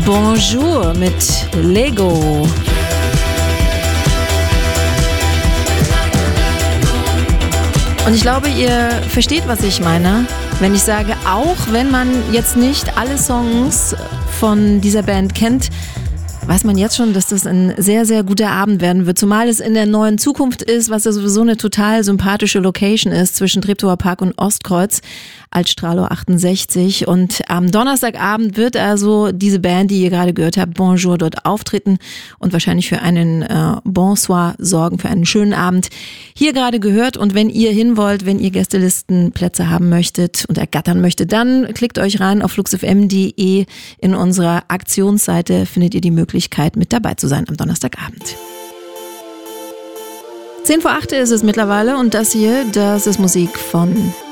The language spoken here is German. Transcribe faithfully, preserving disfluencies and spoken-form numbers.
Bonjour mit Lego. Und ich glaube, ihr versteht, was ich meine, wenn ich sage, auch wenn man jetzt nicht alle Songs von dieser Band kennt, weiß man jetzt schon, dass das ein sehr, sehr guter Abend werden wird. Zumal es in der neuen Zukunft ist, was ja sowieso eine total sympathische Location ist zwischen Treptower Park und Ostkreuz, Altstrahlau achtundsechzig. Und am Donnerstagabend wird also diese Band, die ihr gerade gehört habt, Bonjour, dort auftreten und wahrscheinlich für einen äh, Bonsoir sorgen, für einen schönen Abend. Hier gerade gehört, und wenn ihr hin wollt, wenn ihr Gästelistenplätze haben möchtet und ergattern möchtet, dann klickt euch rein auf flux f m punkt d e. In unserer Aktionsseite findet ihr die Möglichkeit, mit dabei zu sein am Donnerstagabend. Zehn vor acht ist es mittlerweile und das hier, das ist Musik von